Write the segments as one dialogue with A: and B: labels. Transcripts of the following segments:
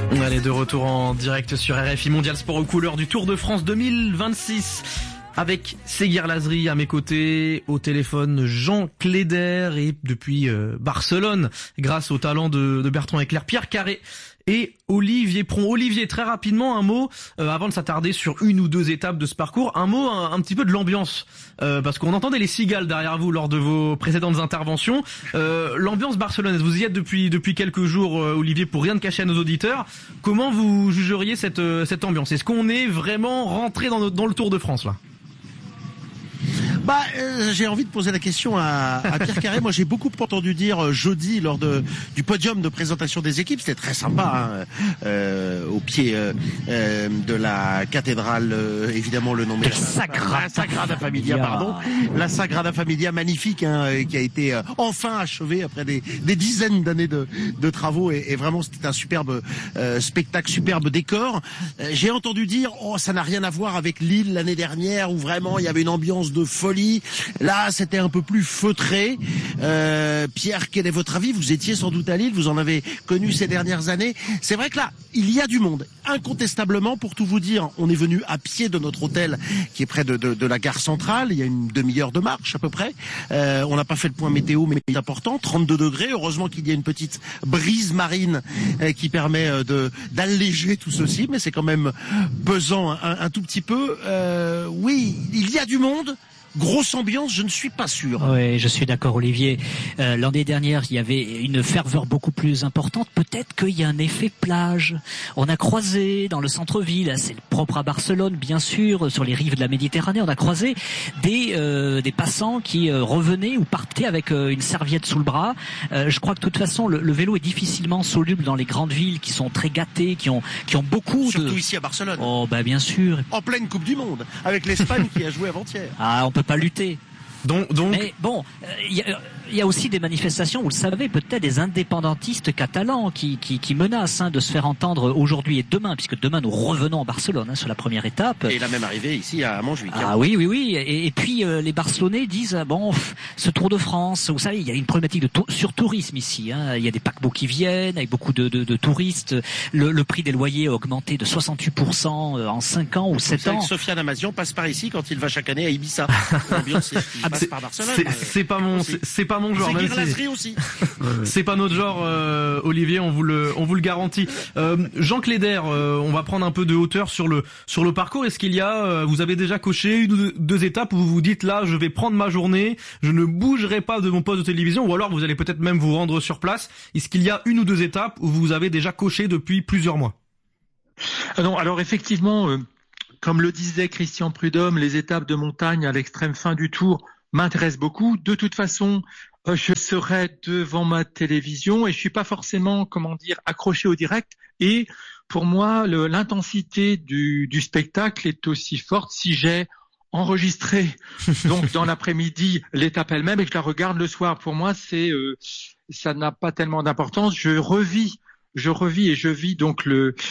A: Allez, de retour en direct sur RFI Mondial Sport aux couleurs du Tour de France 2026. Avec Seguir Lazri à mes côtés, au téléphone Jean Cléder et depuis Barcelone, grâce au talent de Bertrand Eclair, Pierre Carré et Olivier Pron. Olivier, très rapidement, un mot, avant de s'attarder sur une ou deux étapes de ce parcours, un mot un petit peu de l'ambiance, parce qu'on entendait les cigales derrière vous lors de vos précédentes interventions. L'ambiance barcelonaise, vous y êtes depuis quelques jours, Olivier, pour rien de cacher à nos auditeurs. Comment vous jugeriez cette ambiance? Est-ce qu'on est vraiment rentré dans le Tour de France, là?
B: J'ai envie de poser la question à Pierre Carré. Moi, j'ai beaucoup entendu dire jeudi lors du podium de présentation des équipes, c'était très sympa, au pied de la cathédrale, évidemment le nom
C: est Sagrada
B: Familia, pardon, la Sagrada Familia magnifique, qui a été enfin achevée après des dizaines d'années de travaux, et vraiment c'était un superbe spectacle, superbe décor. J'ai entendu dire ça n'a rien à voir avec Lille l'année dernière où vraiment il y avait une ambiance de folie. Là, c'était un peu plus feutré. Pierre, quel est votre avis? Vous étiez sans doute à Lille, vous en avez connu ces dernières années. C'est vrai que là, il y a du monde. Incontestablement, pour tout vous dire, on est venu à pied de notre hôtel qui est près de la gare centrale. Il y a une demi-heure de marche à peu près. On n'a pas fait le point météo, mais c'est important. 32 degrés. Heureusement qu'il y a une petite brise marine qui permet d'alléger tout ceci, mais c'est quand même pesant un tout petit peu. Oui, il y a du monde. Grosse ambiance, je ne suis pas sûr.
C: Oui, je suis d'accord, Olivier. L'année dernière, il y avait une ferveur beaucoup plus importante. Peut-être qu'il y a un effet plage. On a croisé dans le centre-ville, c'est propre à Barcelone, bien sûr, sur les rives de la Méditerranée, on a croisé des passants qui revenaient ou partaient avec une serviette sous le bras. Je crois que de toute façon, le vélo est difficilement soluble dans les grandes villes qui sont très gâtées, qui ont beaucoup
B: Surtout ici à Barcelone.
C: Oh, bien sûr.
B: En pleine Coupe du Monde, avec l'Espagne qui a joué avant-hier.
C: Ah, on peut pas lutter.
A: Donc...
C: Mais bon, il y a aussi des manifestations, vous le savez, peut-être des indépendantistes catalans qui menacent de se faire entendre aujourd'hui et demain, puisque demain nous revenons à Barcelone sur la première étape.
B: Et la même arrivée ici à Montjuic.
C: Ah oui. Et puis les Barcelonais disent ce Tour de France, vous savez, il y a une problématique de surtourisme ici. Il y a des paquebots qui viennent avec beaucoup de touristes. Le prix des loyers a augmenté de 68% en 5 ans ou 7 ans.
B: Sofiane Amazian passe par ici quand il va chaque année à Ibiza. L'ambiance, il passe par Barcelone.
A: C'est pas mon genre.
B: Seguir Lazri aussi.
A: C'est pas notre genre, Olivier, on vous le garantit. Jean Cléder, on va prendre un peu de hauteur sur le parcours. Est-ce qu'il y a, vous avez déjà coché une ou deux étapes où vous vous dites là, je vais prendre ma journée, je ne bougerai pas de mon poste de télévision, ou alors vous allez peut-être même vous rendre sur place. Est-ce qu'il y a une ou deux étapes où vous avez déjà coché depuis plusieurs mois?
D: Non, alors effectivement, comme le disait Christian Prudhomme, les étapes de montagne à l'extrême fin du Tour m'intéressent beaucoup. De toute façon, je serai devant ma télévision et je suis pas forcément, accroché au direct. Et pour moi, l'intensité du spectacle est aussi forte si j'ai enregistré donc dans l'après-midi l'étape elle-même et que je la regarde le soir. Pour moi, ça n'a pas tellement d'importance. Je revis et je vis donc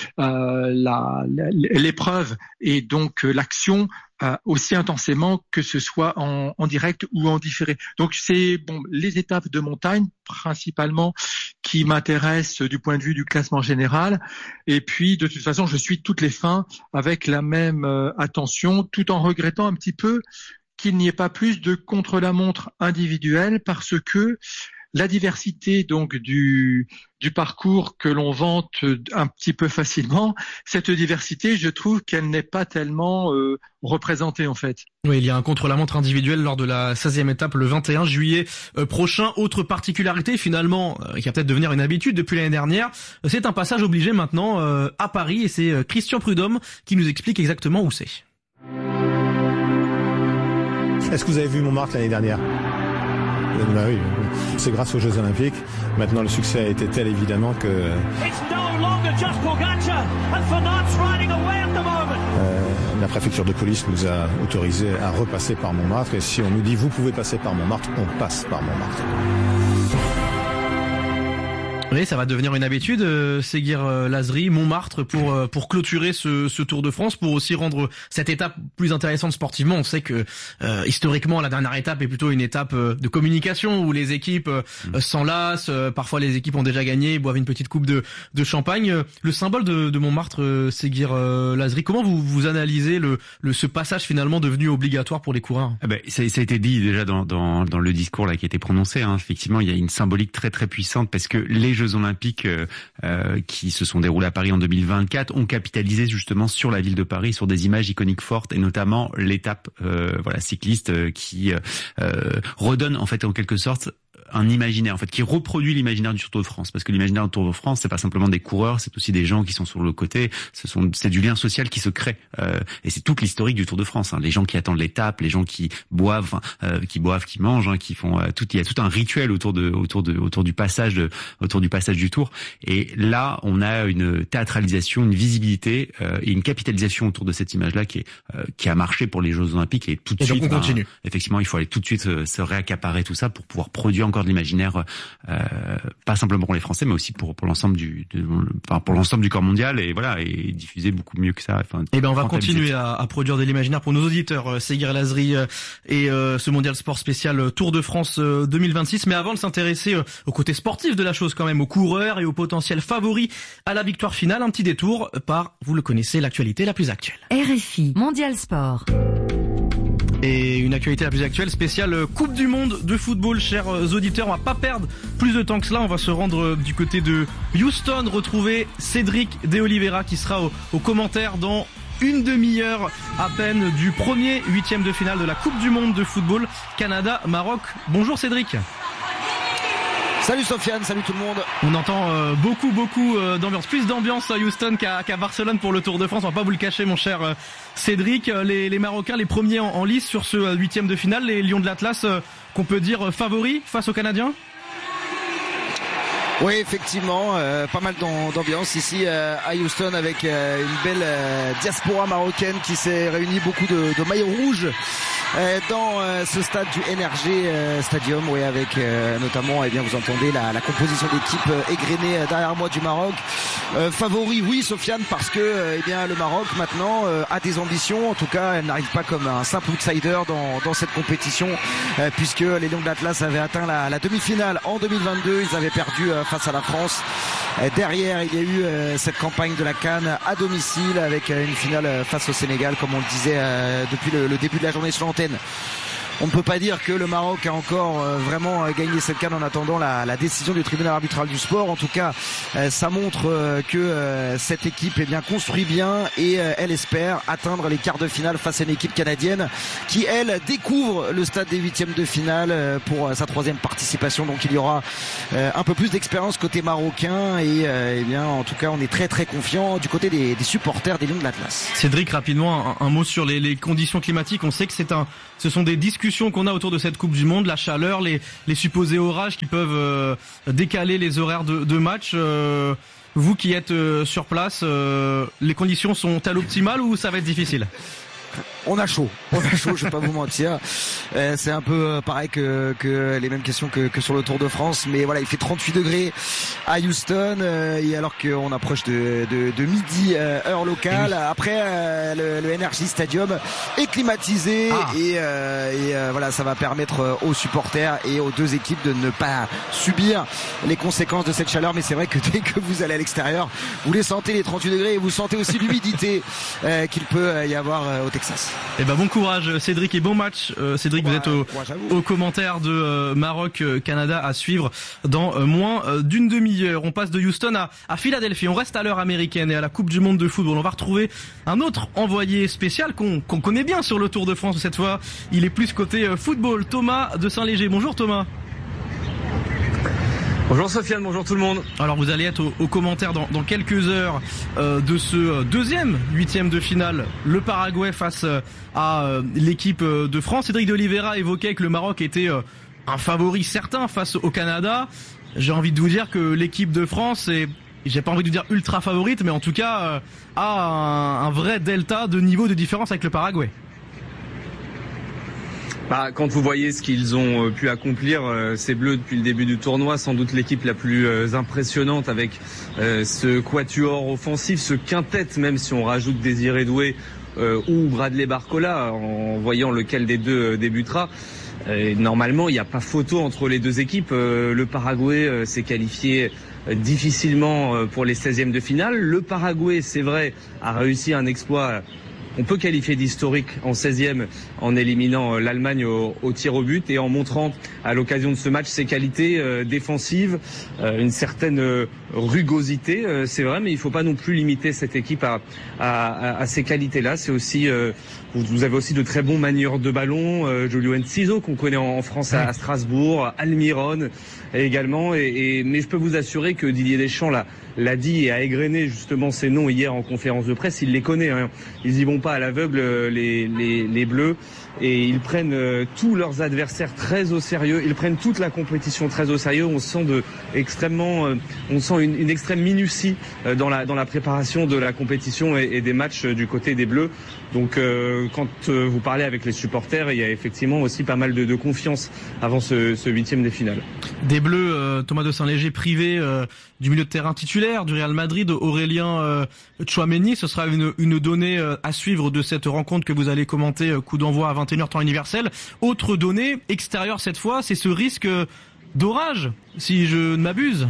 D: l'épreuve et donc l'action aussi intensément que ce soit en direct ou en différé. Donc c'est les étapes de montagne principalement qui m'intéressent du point de vue du classement général. Et puis de toute façon, je suis toutes les fins avec la même attention, tout en regrettant un petit peu qu'il n'y ait pas plus de contre-la-montre individuelle parce que la diversité donc du parcours que l'on vante un petit peu facilement, cette diversité, je trouve qu'elle n'est pas tellement représentée en fait.
A: Oui, il y a un contre-la-montre individuel lors de la 16e étape le 21 juillet prochain. Autre particularité finalement, qui va peut-être devenir une habitude depuis l'année dernière, c'est un passage obligé maintenant à Paris et c'est Christian Prudhomme qui nous explique exactement où c'est.
E: Est-ce que vous avez vu Montmartre l'année dernière ? Bah oui, c'est grâce aux Jeux Olympiques. Maintenant, le succès a été tel, évidemment, que la préfecture de police nous a autorisé à repasser par Montmartre. Et si on nous dit, vous pouvez passer par Montmartre, on passe par Montmartre.
A: Oui, ça va devenir une habitude, Seguir Lazri, Montmartre, pour clôturer ce Tour de France, pour aussi rendre cette étape plus intéressante sportivement. On sait que historiquement, la dernière étape est plutôt une étape de communication où les équipes s'enlacent. Parfois, les équipes ont déjà gagné, boivent une petite coupe de champagne. Le symbole de Montmartre, Seguir Lazri, comment vous analysez ce passage finalement devenu obligatoire pour les coureurs?
F: Ça a été dit déjà dans le discours là qui a été prononcé. Effectivement, il y a une symbolique très très puissante parce que les Jeux Olympiques qui se sont déroulés à Paris en 2024 ont capitalisé justement sur la ville de Paris, sur des images iconiques fortes et notamment l'étape cycliste qui redonne en fait en quelque sorte un imaginaire en fait qui reproduit l'imaginaire du Tour de France, parce que l'imaginaire du Tour de France c'est pas simplement des coureurs, c'est aussi des gens qui sont sur le côté, c'est du lien social qui se crée et c'est toute l'historique du Tour de France, les gens qui attendent l'étape, les gens qui boivent, qui mangent, qui font il y a tout un rituel autour du passage du Tour, et là on a une théâtralisation, une visibilité et une capitalisation autour de cette image là qui a marché pour les Jeux Olympiques, et tout de suite
A: on continue.
F: Effectivement il faut aller tout de suite se réaccaparer tout ça pour pouvoir produire encore de l'imaginaire, pas simplement pour les Français, mais aussi pour l'ensemble du corps mondial, et diffuser beaucoup mieux que ça.
A: On va continuer à produire de l'imaginaire pour nos auditeurs, Seguir Lazri et ce Mondial Sport spécial Tour de France 2026. Mais avant de s'intéresser au côté sportif de la chose quand même, aux coureurs et aux potentiels favoris à la victoire finale, un petit détour par, vous le connaissez, l'actualité la plus actuelle.
G: RFI Mondial Sport.
A: Et une actualité la plus actuelle, spéciale Coupe du Monde de football, chers auditeurs. On va pas perdre plus de temps que cela. On va se rendre du côté de Houston, retrouver Cédric De Oliveira qui sera au commentaire dans une demi-heure à peine du premier 8e de finale de la Coupe du Monde de football Canada-Maroc. Bonjour Cédric.
H: Salut Sofiane, salut tout le monde.
A: On entend beaucoup d'ambiance, plus d'ambiance à Houston qu'à Barcelone pour le Tour de France. On va pas vous le cacher, mon cher Cédric. Les Marocains, les premiers en lice sur ce 8e de finale, les Lions de l'Atlas, qu'on peut dire favoris face aux Canadiens.
H: Oui, effectivement, pas mal d'ambiance ici à Houston, avec une belle diaspora marocaine qui s'est réunie, beaucoup de maillots rouges dans ce stade du NRG Stadium, avec notamment, vous entendez la composition d'équipe égrenée derrière moi du Maroc. Favori, oui Sofiane, parce que le Maroc maintenant a des ambitions. En tout cas, elle n'arrive pas comme un simple outsider dans cette compétition, puisque les Lions de l'Atlas avaient atteint la demi-finale en 2022. Ils avaient perdu face à la France. Derrière, il y a eu cette campagne de la CAN à domicile, avec une finale face au Sénégal, comme on le disait depuis le début de la journée sur l'antenne. On ne peut pas dire que le Maroc a encore vraiment gagné cette CAN en attendant la décision du tribunal arbitral du sport. En tout cas, ça montre que cette équipe construit bien, et elle espère atteindre les quarts de finale face à une équipe canadienne qui, elle, découvre le stade des 8e de finale pour sa 3e participation. Donc il y aura un peu plus d'expérience côté marocain, et en tout cas on est très très confiant du côté des supporters des Lions de l'Atlas.
A: Cédric, rapidement un mot sur les conditions climatiques. On sait que ce sont des discussions qu'on a autour de cette Coupe du Monde, la chaleur, les supposés orages qui peuvent décaler les horaires de match. Vous qui êtes sur place, les conditions sont-elles optimales ou ça va être difficile ?
H: On a chaud, je vais pas vous mentir. C'est un peu pareil que les mêmes questions que sur le Tour de France, mais voilà, il fait 38 degrés à Houston, et alors qu'on approche de midi heure locale. Après, le NRG Stadium est climatisé, et voilà, ça va permettre aux supporters et aux deux équipes de ne pas subir les conséquences de cette chaleur. Mais c'est vrai que dès que vous allez à l'extérieur, vous les sentez, les 38 degrés, et vous sentez aussi l'humidité qu'il peut y avoir au Texas.
A: Eh ben bon courage Cédric, et bon match. Cédric, vous êtes au commentaire de Maroc-Canada à suivre dans moins d'une demi-heure. On passe de Houston à Philadelphie. On reste à l'heure américaine et à la Coupe du Monde de football. On va retrouver un autre envoyé spécial qu'on connaît bien sur le Tour de France. Cette fois, il est plus côté football. Thomas de Saint-Léger. Bonjour Thomas.
I: Bonjour Sofiane, bonjour tout le monde.
A: Alors vous allez être au commentaire dans quelques heures de ce deuxième 8e de finale, le Paraguay face à l'équipe de France. Cédric De Oliveira évoquait que le Maroc était un favori certain face au Canada. J'ai envie de vous dire que l'équipe de France est, j'ai pas envie de vous dire ultra favorite, mais en tout cas a un vrai delta de niveau de différence avec le Paraguay.
I: Quand vous voyez ce qu'ils ont pu accomplir, ces Bleus depuis le début du tournoi, sans doute l'équipe la plus impressionnante avec ce quatuor offensif, ce quintet, même si on rajoute Désiré Doué ou Bradley Barcola, en voyant lequel des deux débutera. Normalement, il n'y a pas photo entre les deux équipes. Le Paraguay s'est qualifié difficilement pour les 16e de finale. Le Paraguay, c'est vrai, a réussi un exploit on peut qualifier d'historique en 16e en éliminant l'Allemagne au tir au but et en montrant à l'occasion de ce match ses qualités défensives, une certaine rugosité, c'est vrai, mais il ne faut pas non plus limiter cette équipe à ces qualités-là. C'est aussi, vous avez aussi de très bons manieurs de ballon, Julio Enciso qu'on connaît en France à Strasbourg, Almiron également, mais je peux vous assurer que Didier Deschamps l'a dit et a égrené justement ces noms hier en conférence de presse. Il les connaît, hein. Ils y vont pas à l'aveugle, les Bleus, et ils prennent tous leurs adversaires très au sérieux. Ils prennent toute la compétition très au sérieux. On sent une extrême minutie dans la préparation de la compétition et des matchs du côté des Bleus. Donc quand vous parlez avec les supporters, il y a effectivement aussi pas mal de confiance avant ce 8e des finales.
A: Des Bleus, Thomas de Saint-Léger privé du milieu de terrain titulaire du Real Madrid, Aurélien Tchouaméni. Ce sera une donnée à suivre de cette rencontre que vous allez commenter, coup d'envoi à 21h temps universel. Autre donnée extérieure cette fois, c'est ce risque d'orage, si je ne m'abuse.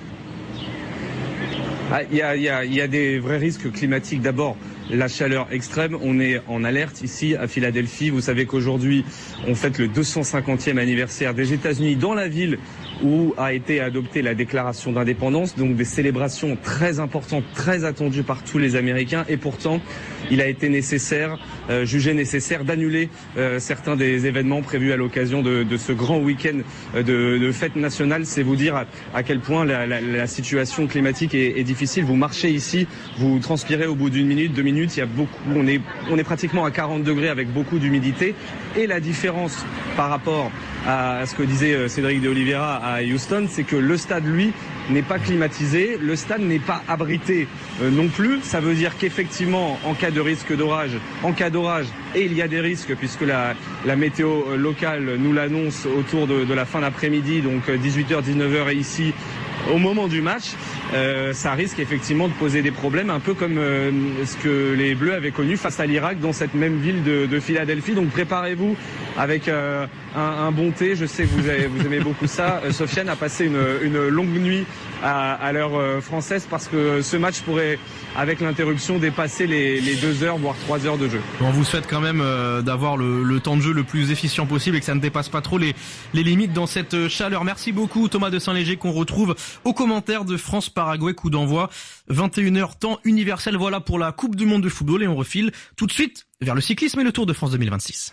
I: Il y a des vrais risques climatiques. D'abord, la chaleur extrême. On est en alerte ici à Philadelphie. Vous savez qu'aujourd'hui, on fête le 250e anniversaire des États-Unis dans la ville où a été adoptée la déclaration d'indépendance. Donc des célébrations très importantes, très attendues par tous les Américains. Et pourtant, il a été jugé nécessaire d'annuler certains des événements prévus à l'occasion de ce grand week-end de fête nationale. C'est vous dire à quel point la situation climatique est difficile. Vous marchez ici, vous transpirez au bout d'une minute, 2 minutes. Il y a on est pratiquement à 40 degrés avec beaucoup d'humidité. Et la différence par rapport à ce que disait Cédric de Oliveira à Houston, c'est que le stade, lui, n'est pas climatisé, le stade n'est pas abrité non plus. Ça veut dire qu'effectivement, en cas de risque d'orage, et il y a des risques puisque la météo locale nous l'annonce autour de la fin d'après-midi, donc 18h, 19h ici, au moment du match, ça risque effectivement de poser des problèmes, un peu comme ce que les Bleus avaient connu face à l'Irak dans cette même ville de Philadelphie. Donc préparez-vous avec un bon thé. Je sais que vous aimez beaucoup ça. Sofiane a passé une longue nuit à l'heure française parce que ce match pourrait, avec l'interruption, dépasser les 2 heures voire 3 heures de jeu.
A: On vous souhaite quand même d'avoir le temps de jeu le plus efficient possible et que ça ne dépasse pas trop les limites dans cette chaleur. Merci beaucoup Thomas de Saint-Léger, qu'on retrouve aux commentaires de France-Paraguay, coup d'envoi 21h temps universel. Voilà pour la Coupe du Monde de football et on refile tout de suite vers le cyclisme et le Tour de France 2026.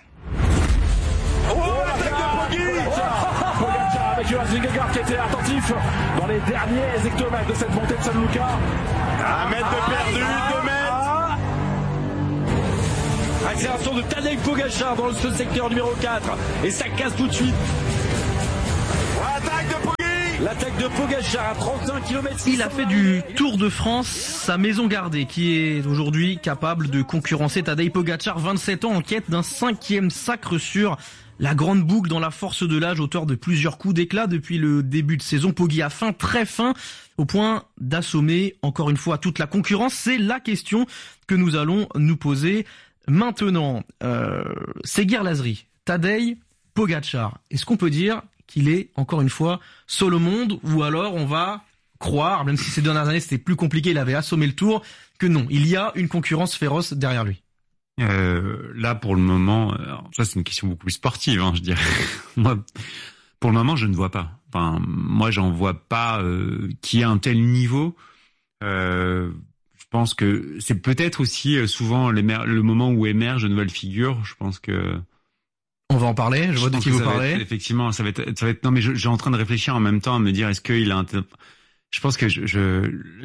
J: Avec Jonas Vingegaard qui était attentif dans les derniers hectomètres de cette montée de San Luca.
K: 1 mètre de perdu, 2 mètres.
J: Accélération de Tadej Pogačar dans ce secteur numéro 4. Et ça casse tout de suite. L'attaque de Pogačar à 31 km.
A: Il a fait du Tour de France sa maison gardée, qui est aujourd'hui capable de concurrencer Tadej Pogačar, 27 ans, en quête d'un 5e sacre sur la grande boucle dans la force de l'âge, auteur de plusieurs coups d'éclat depuis le début de saison. Poggi a faim, très faim, au point d'assommer encore une fois toute la concurrence. C'est la question que nous allons nous poser maintenant. Seguir Lazri, Tadej Pogačar, est-ce qu'on peut dire qu'il est encore une fois seul au monde, ou alors on va croire, même si ces dernières années c'était plus compliqué, il avait assommé le Tour, que non, il y a une concurrence féroce derrière lui?
F: Là, pour le moment, ça c'est une question beaucoup plus sportive, je dirais. Moi, pour le moment, je ne vois pas. Enfin, moi, j'en vois pas qui a un tel niveau. Je pense que c'est peut-être aussi souvent le moment où émerge une nouvelle figure. Je pense que
A: on va en parler. Je vois de qui vous parlez.
F: Effectivement, ça va être. Non, mais j'ai en train de réfléchir en même temps à me dire est-ce qu'il a. Je pense que là,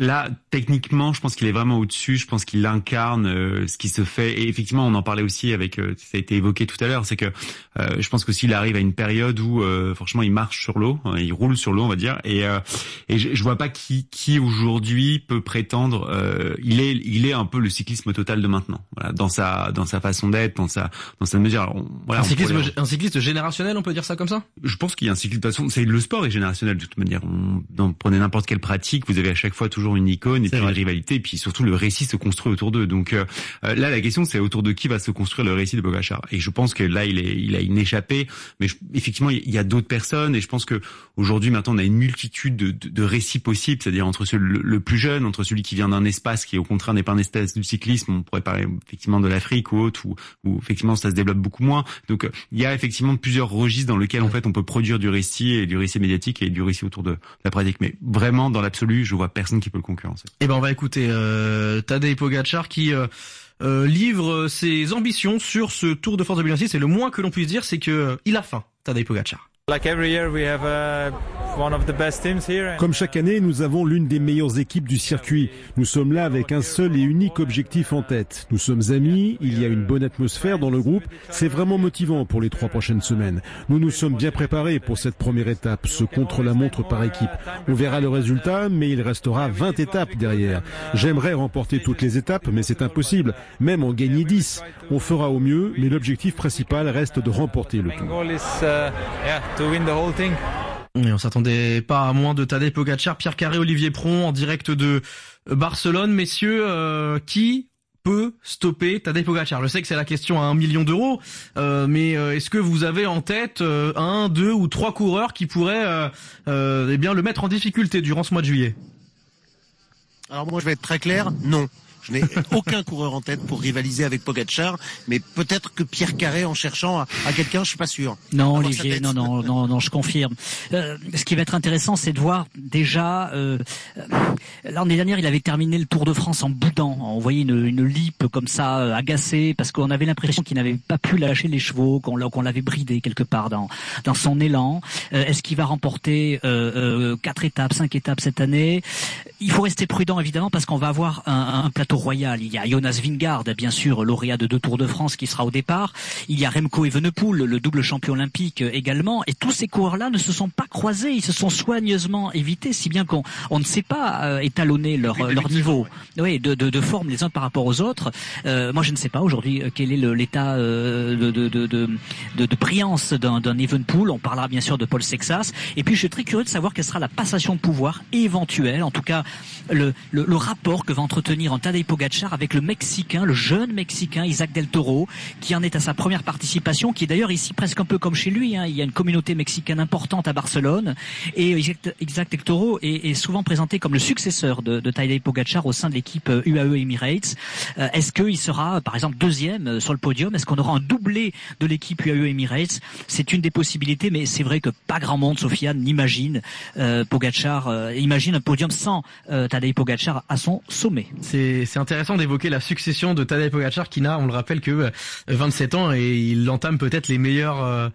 F: techniquement, je pense qu'il est vraiment au-dessus. Je pense qu'il incarne ce qui se fait. Et effectivement, on en parlait aussi avec, ça a été évoqué tout à l'heure, c'est que je pense qu'aussi il arrive à une période où franchement il marche sur l'eau, il roule sur l'eau, on va dire. Et je vois pas qui aujourd'hui peut prétendre. Il est un peu le cyclisme total de maintenant. Voilà, dans sa façon d'être, dans sa mesure. Alors, voilà,
A: un cycliste générationnel, on peut dire ça comme ça.
F: Je pense qu'il y a un cycliste de façon. C'est le sport est générationnel de toute manière. Prenez n'importe quelle pratique, vous avez à chaque fois toujours une icône et puis une rivalité, et puis surtout le récit se construit autour d'eux. Donc là, la question c'est autour de qui va se construire le récit de Pogačar. Et je pense que là, il a une échappée, mais effectivement, il y a d'autres personnes, et je pense que aujourd'hui, maintenant, on a une multitude de récits possibles, c'est-à-dire entre le plus jeune, entre celui qui vient d'un espace qui au contraire n'est pas un espace du cyclisme. On pourrait parler effectivement de l'Afrique ou autre, où effectivement ça se développe beaucoup moins. Donc il y a effectivement plusieurs registres dans lesquels en fait on peut produire du récit, et du récit médiatique et du récit autour de la pratique. Mais vraiment, dans l'absolu, je vois personne qui peut le concurrencer.
A: Eh ben, on va écouter Tadej Pogačar qui livre ses ambitions sur ce Tour de France 2026. Et le moins que l'on puisse dire, c'est que il a faim, Tadej Pogačar.
L: Comme chaque année, nous avons l'une des meilleures équipes du circuit. Nous sommes là avec un seul et unique objectif en tête. Nous sommes amis, il y a une bonne atmosphère dans le groupe. C'est vraiment motivant pour les 3 prochaines semaines. Nous nous sommes bien préparés pour cette première étape, ce contre-la-montre par équipe. On verra le résultat, mais il restera 20 étapes derrière. J'aimerais remporter toutes les étapes, mais c'est impossible. Même en gagner 10. On fera au mieux, mais l'objectif principal reste de remporter le Tour.
A: Et on s'attendait pas à moins de Tadej Pogačar. Pierre Carré, Olivier Pron en direct de Barcelone. Messieurs, qui peut stopper Tadej Pogačar? Je sais que c'est la question à 1 million d'euros, mais est-ce que vous avez en tête 1, 2 ou 3 coureurs qui pourraient bien le mettre en difficulté durant ce mois de juillet?
B: Alors moi je vais être très clair, non. Je n'ai aucun coureur en tête pour rivaliser avec Pogačar, mais peut-être que Pierre Carré, en cherchant à quelqu'un, je suis pas sûr.
C: Non, Olivier, non, je confirme. Ce qui va être intéressant, c'est de voir déjà. L'année dernière, il avait terminé le Tour de France en boudant. On voyait une lippe comme ça, agacée, parce qu'on avait l'impression qu'il n'avait pas pu lâcher les chevaux, qu'on l'avait bridé quelque part dans son élan. Est-ce qu'il va remporter 4 étapes, 5 étapes cette année? Il faut rester prudent, évidemment, parce qu'on va avoir un plateau royal. Il y a Jonas Vingegaard, bien sûr, lauréat de 2 Tours de France, qui sera au départ. Il y a Remco Evenepoel, le double champion olympique également. Et tous ces coureurs-là ne se sont pas croisés. Ils se sont soigneusement évités, si bien qu'on ne sait pas étalonner leur niveau de forme les uns par rapport aux autres. Moi, je ne sais pas aujourd'hui quel est l'état de brillance d'un Evenepoel. On parlera bien sûr de Paul Sexas. Et puis, je suis très curieux de savoir quelle sera la passation de pouvoir éventuelle. En tout cas, le rapport que va entretenir en Tadej Pogačar avec le Mexicain, le jeune Mexicain Isaac Del Toro, qui en est à sa première participation, qui est d'ailleurs ici presque un peu comme chez lui. Il y a une communauté mexicaine importante à Barcelone, et Isaac Del Toro est souvent présenté comme le successeur de Tadej Pogačar au sein de l'équipe UAE Emirates. Est-ce qu'il sera, par exemple, 2e sur le podium? Est-ce qu'on aura un doublé de l'équipe UAE Emirates? C'est une des possibilités, mais c'est vrai que pas grand monde, Sofiane, n'imagine Pogačar, imagine un podium sans Tadej Pogačar à son sommet.
A: C'est intéressant d'évoquer la succession de Tadej Pogačar qui n'a, on le rappelle, que 27 ans, et il entame peut-être les meilleures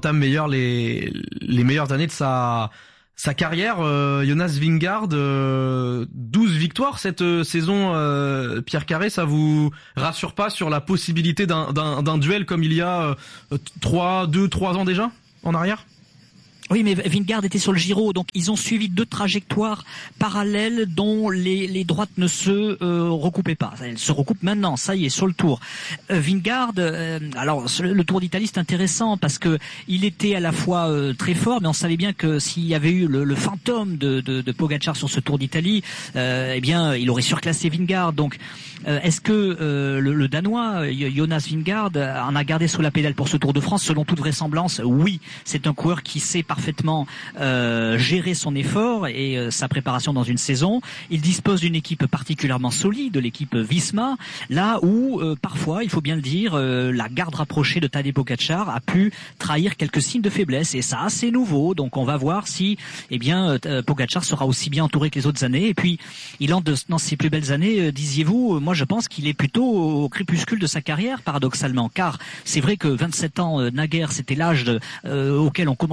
A: années de sa carrière. Jonas Vingegaard, 12 victoires cette saison. Pierre Carré, ça vous rassure pas sur la possibilité d'un duel comme il y a 3 ans déjà en arrière?
C: Oui, mais Vingegaard était sur le Giro, donc ils ont suivi 2 trajectoires parallèles dont les droites ne se recoupaient pas. Elles se recoupent maintenant, ça y est, sur le Tour. Vingegaard, alors le Tour d'Italie c'est intéressant parce que il était à la fois très fort, mais on savait bien que s'il y avait eu le fantôme de Pogačar sur ce Tour d'Italie, eh bien il aurait surclassé Vingegaard. Donc est-ce que le Danois Jonas Vingegaard en a gardé sous la pédale pour ce Tour de France? Selon toute vraisemblance, oui. C'est un coureur qui sait parfaitement gérer son effort et sa préparation dans une saison. Il dispose d'une équipe particulièrement solide, l'équipe Visma, là où parfois, il faut bien le dire, la garde rapprochée de Tadej Pogačar a pu trahir quelques signes de faiblesse, et ça c'est nouveau. Donc on va voir si Pogačar sera aussi bien entouré que les autres années. Et puis il entre dans ses plus belles années, disiez-vous. Moi je pense qu'il est plutôt au crépuscule de sa carrière, paradoxalement, car c'est vrai que 27 ans naguère, c'était l'âge auquel on commençait à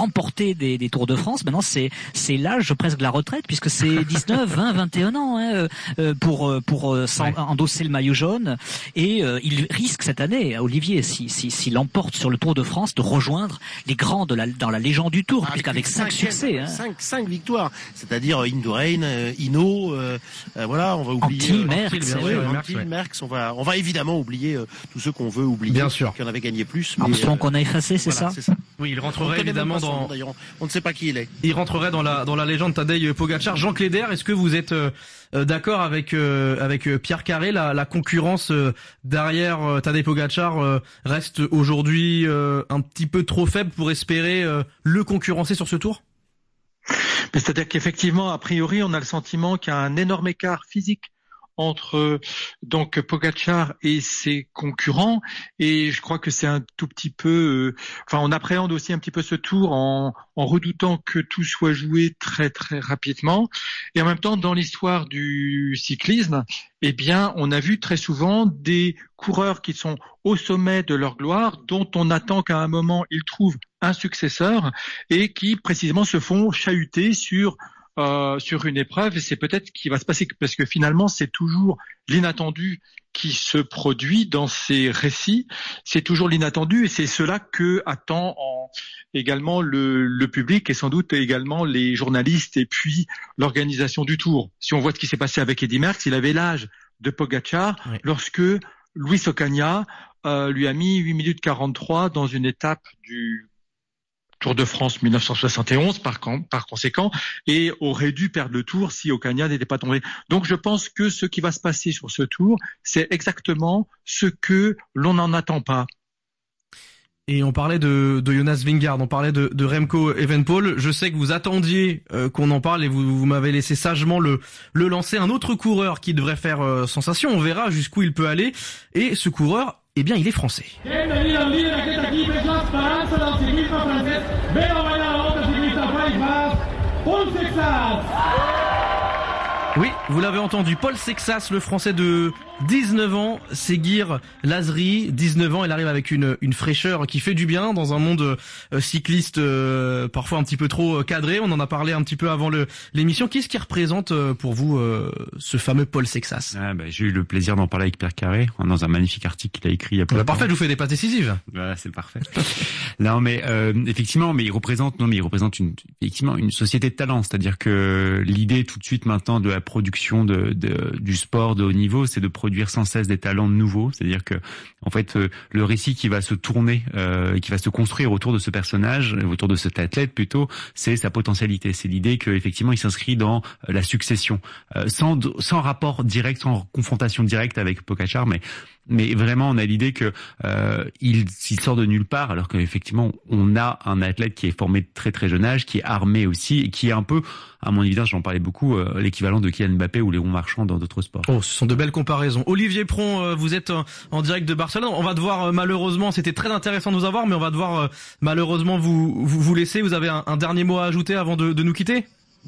C: remporté des Tours de France. Maintenant, c'est l'âge presque de la retraite, puisque c'est 19, 20, 21 ans pour endosser le maillot jaune. Et il risque cette année, Olivier, s'il emporte sur le Tour de France, de rejoindre les grands dans la légende du Tour, puisqu'avec 5 succès.
B: 5 victoires, c'est-à-dire Indurain, Hinault, voilà, on va oublier Merckx, on va évidemment oublier tous ceux qu'on veut oublier,
A: bien sûr,
B: qui en avaient gagné plus.
C: Armstrong qu'on a effacé, c'est
B: voilà,
C: ça.
A: Oui, il rentrerait évidemment dans.
B: D'ailleurs, on ne sait pas qui il est.
A: Il rentrerait dans la légende Tadej Pogačar. Jean Cléder, est-ce que vous êtes d'accord avec Pierre Carré, la concurrence derrière Tadej Pogačar reste aujourd'hui un petit peu trop faible pour espérer le concurrencer sur ce tour?
D: Mais c'est-à-dire qu'effectivement, a priori, on a le sentiment qu'il y a un énorme écart physique entre donc Pogačar et ses concurrents, et je crois que c'est un tout petit peu on appréhende aussi un petit peu ce tour en redoutant que tout soit joué très très rapidement. Et en même temps, dans l'histoire du cyclisme, eh bien, on a vu très souvent des coureurs qui sont au sommet de leur gloire, dont on attend qu'à un moment ils trouvent un successeur, et qui précisément se font chahuter sur une épreuve, et c'est peut-être ce qui va se passer, parce que finalement c'est toujours l'inattendu qui se produit dans ces récits, c'est toujours l'inattendu, et c'est cela que attend également le public, et sans doute également les journalistes et puis l'organisation du Tour. Si on voit ce qui s'est passé avec Eddy Merckx, il avait l'âge de Pogačar lorsque Luis Ocaña lui a mis 8 minutes 43 dans une étape du Tour de France 1971 par conséquent, et aurait dû perdre le Tour si Ocaña n'était pas tombé. Donc je pense que ce qui va se passer sur ce Tour, c'est exactement ce que l'on n'en attend pas.
A: Et on parlait de Jonas Vingegaard, on parlait de Remco Evenepoel. Je sais que vous attendiez qu'on en parle, et vous m'avez laissé sagement le lancer. Un autre coureur qui devrait faire sensation, on verra jusqu'où il peut aller. Et ce coureur, eh bien, il est français. Oui, vous l'avez entendu, Paul Sexas, le français de 19 ans, Seguir Lazri, 19 ans, il arrive avec une fraîcheur qui fait du bien dans un monde cycliste parfois un petit peu trop cadré. On en a parlé un petit peu avant l'émission. Qu'est-ce qui représente pour vous ce fameux Paul Sexas?
F: J'ai eu le plaisir d'en parler avec Pierre Carré dans un magnifique article qu'il a écrit il y a peu de temps.
A: Parfait, je vous fais des passes décisives.
F: Voilà, c'est parfait. Non, mais effectivement, il représente effectivement une société de talent, c'est-à-dire que l'idée tout de suite maintenant de la production du sport de haut niveau, c'est de produire sans cesse des talents nouveaux, c'est-à-dire que en fait le récit qui va se tourner qui va se construire autour de ce personnage, autour de cet athlète plutôt, c'est sa potentialité, c'est l'idée que effectivement il s'inscrit dans la succession, sans rapport direct, sans confrontation directe avec Pogačar, mais vraiment on a l'idée que il sort de nulle part, alors qu'effectivement on a un athlète qui est formé de très très jeune âge, qui est armé aussi, et qui est un peu, à mon évidence, j'en parlais beaucoup, l'équivalent de Kylian Mbappé ou Léon Marchand dans d'autres sports.
A: Oh, ce sont de belles comparaisons. Olivier Pron, vous êtes en direct de Barcelone. On va devoir malheureusement, c'était très intéressant de vous avoir, mais on va devoir malheureusement vous laisser. Vous avez un dernier mot à ajouter avant de nous quitter?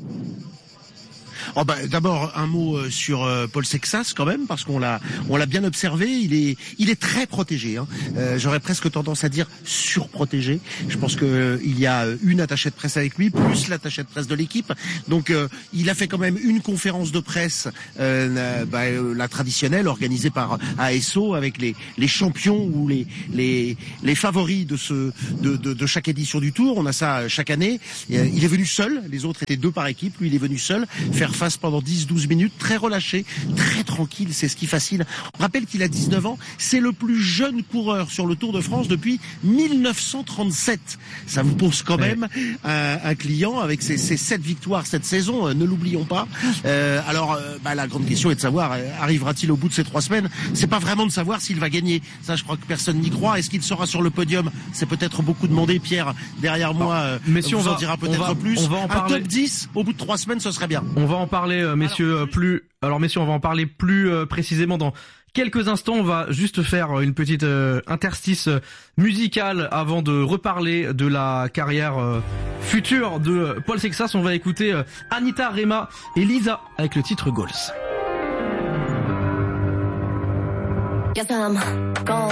B: D'abord un mot sur Paul Sexas quand même, parce qu'on l'a bien observé, il est très protégé, hein. J'aurais presque tendance à dire surprotégé. Je pense que il y a une attachée de presse avec lui, plus l'attachée de presse de l'équipe. Donc il a fait quand même une conférence de presse la traditionnelle organisée par ASO avec les champions ou les favoris de chaque édition du Tour. On a ça chaque année. Il est venu seul, les autres étaient deux par équipe, lui il est venu seul faire face pendant 10-12 minutes, très relâché, très tranquille, c'est ce qui fascine. On rappelle qu'il a 19 ans, c'est le plus jeune coureur sur le Tour de France depuis 1937. Ça vous pose quand même un client avec ses 7 victoires cette saison, ne l'oublions pas. La grande question est de savoir, arrivera-t-il au bout de ces 3 semaines? C'est pas vraiment de savoir s'il va gagner, ça je crois que personne n'y croit. Est-ce qu'il sera sur le podium? C'est peut-être beaucoup demandé. Pierre, derrière moi, vous en dira peut-être plus. Un top 10 au bout de 3 semaines, ce serait bien.
A: On va en parler, messieurs, on va en parler plus précisément dans quelques instants. On va juste faire une petite interstice musicale avant de reparler de la carrière future de Paul Sexas. On va écouter Anita Rema et Lisa avec le titre Goals.